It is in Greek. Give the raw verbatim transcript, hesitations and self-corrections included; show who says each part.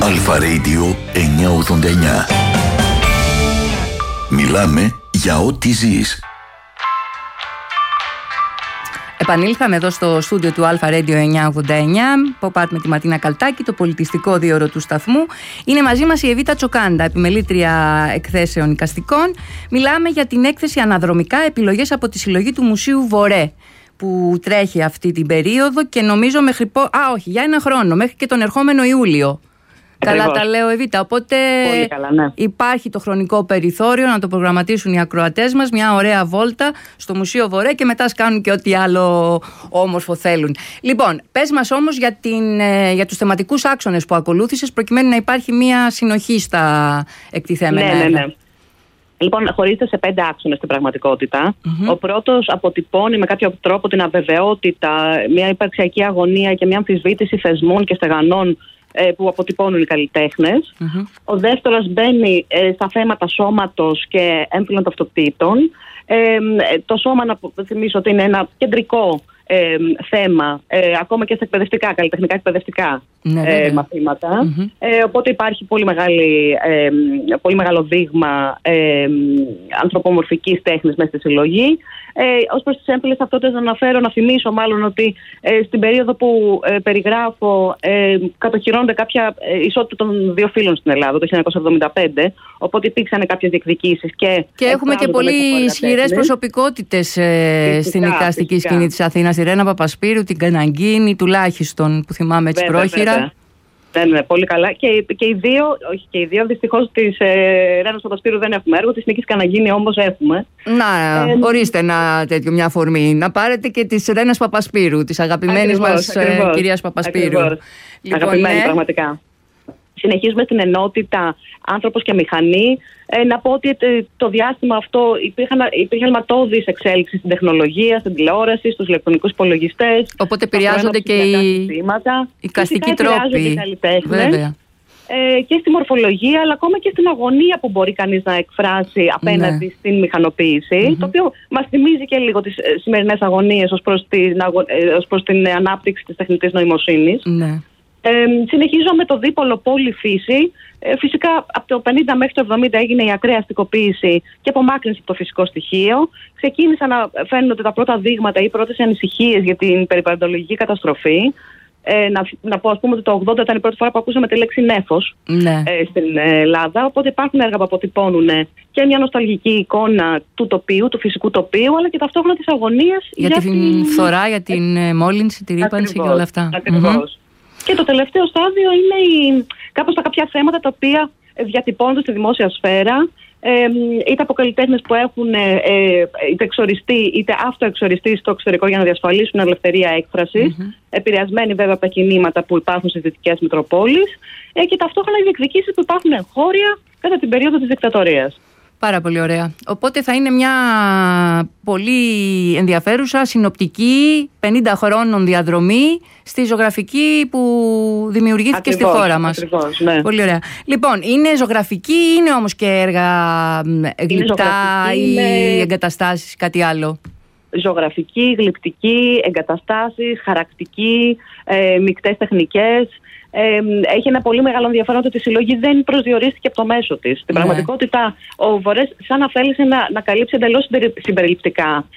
Speaker 1: Αλφα Radio εννιακόσια ογδόντα εννιά. Μιλάμε για ό,τι ζεις.
Speaker 2: Επανήλθαμε εδώ στο στούντιο του Αλφα Radio εννιακόσια ογδόντα εννιά. Pop-Art με τη Ματίνα Καλτάκη, το πολιτιστικό δίωρο του σταθμού. Είναι μαζί μας η Εβίτα Τσοκάντα, επιμελήτρια εκθέσεων εικαστικών. Μιλάμε για την έκθεση Αναδρομικά, επιλογές από τη συλλογή του Μουσείου Βορέ, που τρέχει αυτή την περίοδο και νομίζω μέχρι. Πο... Α, όχι, για ένα χρόνο, μέχρι και τον ερχόμενο Ιούλιο. Καλά τα λέω, Εβίτα. Οπότε
Speaker 3: πολύ καλά, ναι.
Speaker 2: Υπάρχει το χρονικό περιθώριο να το προγραμματίσουν οι ακροατές μας. Μια ωραία βόλτα στο Μουσείο Βορέ και μετά κάνουν και ό,τι άλλο όμορφο θέλουν. Λοιπόν, πες μας όμως για, την, για τους θεματικούς άξονες που ακολούθησες, προκειμένου να υπάρχει μια συνοχή στα εκτιθέμενα.
Speaker 3: Ναι, ναι, ναι. Λοιπόν, χωρίζεται σε πέντε άξονες στην πραγματικότητα. Mm-hmm. Ο πρώτος αποτυπώνει με κάποιο τρόπο την αβεβαιότητα, μια υπαρξιακή αγωνία και μια αμφισβήτηση θεσμών και στεγανών που αποτυπώνουν οι καλλιτέχνες. Mm-hmm. Ο δεύτερος μπαίνει ε, στα θέματα σώματος και έμφυλων ταυτοτήτων. Ε, το σώμα, να θυμίσω ότι είναι ένα κεντρικό ε, θέμα, ε, ακόμα και στα εκπαιδευτικά, καλλιτεχνικά εκπαιδευτικά mm-hmm. ε, μαθήματα. Mm-hmm. Ε, οπότε υπάρχει πολύ, μεγάλη, ε, πολύ μεγάλο δείγμα ε, ανθρωπομορφικής τέχνης μέσα στη συλλογή. Ε, ως προς τις έμφυλες ταυτότητες, να αναφέρω, να θυμίσω μάλλον ότι ε, στην περίοδο που ε, περιγράφω ε, κατοχυρώνονται κάποια ε, ισότητα των δύο φύλων στην Ελλάδα το χίλια εννιακόσια εβδομήντα πέντε, οπότε υπήρξαν κάποιες διεκδικήσεις και...
Speaker 2: Και έχουμε και πολύ ισχυρές προσωπικότητες ε, στην εικαστική σκηνή της Αθήνας, τη Ρένα Παπασπύρου, την Καναγκίνη, τουλάχιστον που θυμάμαι έτσι πρόχειρα.
Speaker 3: Ναι, ναι, πολύ καλά. Και, και οι δύο, όχι και οι δύο, δυστυχώς της ε, Ρένας Παπασπύρου δεν έχουμε έργο, της Νίκης Καναγκίνη όμως έχουμε.
Speaker 2: Να, ε, ορίστε ένα τέτοιο, μια αφορμή. Να πάρετε και της Ρένας Παπασπύρου, της αγαπημένης ακριβώς, μας ακριβώς, ε, κυρίας Παπασπύρου.
Speaker 3: Λοιπόν, αγαπημένη, ναι. Πραγματικά. Συνεχίζουμε στην ενότητα άνθρωπος και μηχανή. Ε, να πω ότι το διάστημα αυτό υπήρχαν, υπήρχε αλματώδης εξέλιξη στην τεχνολογία, στην τηλεόραση, στους ηλεκτρονικούς υπολογιστές.
Speaker 2: Οπότε επηρεάζονται και οι εικαστικοί τρόποι.
Speaker 3: Βέβαια. Ε, και στη μορφολογία, αλλά ακόμα και στην αγωνία που μπορεί κανείς να εκφράσει απέναντι ναι. στην μηχανοποίηση, mm-hmm. το οποίο μας θυμίζει και λίγο τις σημερινές αγωνίες ως προς την, ως προς την ανάπτυξη της τεχνητής νοημοσύνης.
Speaker 2: Ναι.
Speaker 3: Ε, συνεχίζω με το δίπολο πόλη-φύση. Ε, φυσικά από το πενήντα μέχρι το εβδομήντα έγινε η ακραία αστικοποίηση και απομάκρυνση από το φυσικό στοιχείο. Ξεκίνησαν να φαίνονται τα πρώτα δείγματα ή πρώτες ανησυχίες για την περιβαλλοντολογική καταστροφή. Ε, να, να πω, ας πούμε, ότι το ογδόντα ήταν η πρώτη φορά που ακούσαμε τη λέξη νέφος
Speaker 2: ναι.
Speaker 3: ε, στην Ελλάδα. Οπότε υπάρχουν έργα που αποτυπώνουν και μια νοσταλγική εικόνα του τοπίου, του φυσικού τοπίου, αλλά και ταυτόχρονα της αγωνίας
Speaker 2: για, για την τη... φθορά, για την ε... μόλυνση, τη ρύπανση και όλα αυτά.
Speaker 3: Ακριβώς. Mm-hmm. Και το τελευταίο στάδιο είναι η, κάπως τα κάποια θέματα τα οποία διατυπώνονται στη δημόσια σφαίρα, ε, είτε από καλλιτέχνες που έχουν ε, είτε εξοριστεί είτε αυτοεξοριστεί στο εξωτερικό για να διασφαλίσουν ελευθερία έκφρασης, mm-hmm. επηρεασμένοι βέβαια από τα κινήματα που υπάρχουν στις δυτικές Μητροπόλεις, ε, και ταυτόχρονα οι διεκδικήσεις που υπάρχουν εγχώρια κατά την περίοδο της δικτατορίας.
Speaker 2: Πάρα πολύ ωραία. Οπότε θα είναι μια πολύ ενδιαφέρουσα, συνοπτική, πενήντα χρόνων διαδρομή στη ζωγραφική που δημιουργήθηκε ακριβώς, στη χώρα μας.
Speaker 3: Ακριβώς, ναι.
Speaker 2: Πολύ ωραία. Λοιπόν, είναι ζωγραφική ή είναι όμως και έργα γλυπτά ή είναι... εγκαταστάσεις, κάτι άλλο?
Speaker 3: Ζωγραφική, γλυπτική, εγκαταστάσεις, χαρακτική, ε, μεικτές τεχνικές. Ε, έχει ένα πολύ μεγάλο ενδιαφέρον ότι η συλλογή δεν προσδιορίστηκε από το μέσο της. Στην ναι. πραγματικότητα, ο Βορές σαν να θέλησε να, να καλύψει εντελώς συμπεριληπτικά